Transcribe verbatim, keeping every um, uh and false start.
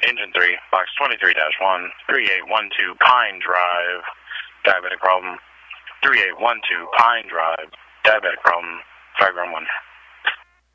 Engine three, box twenty-three dash one, three eight one two Pine Drive, diabetic problem. three eight one two Pine Drive, diabetic problem, fire ground one.